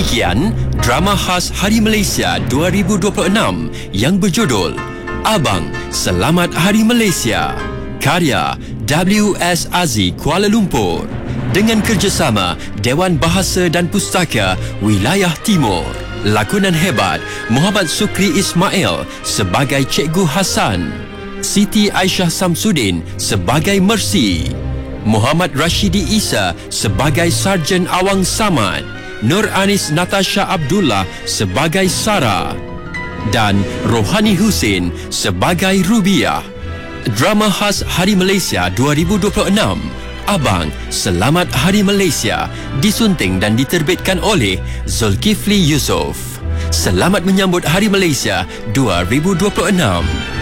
Demikian drama khas Hari Malaysia 2026 yang berjudul Abang Selamat Hari Malaysia, karya W.S. Aziz Kuala Lumpur dengan kerjasama Dewan Bahasa dan Pustaka Wilayah Timur. Lakonan hebat Muhammad Sukri Ismail sebagai Cikgu Hasan, Siti Aisyah Samsudin sebagai Mercy, Muhammad Rashidi Isa sebagai Sarjan Awang Samad, Nur Anis Natasha Abdullah sebagai Sarah dan Rohani Husin sebagai Rubiah. Drama khas Hari Malaysia 2026 Abang Selamat Hari Malaysia disunting dan diterbitkan oleh Zulkifli Yusof. Selamat menyambut Hari Malaysia 2026.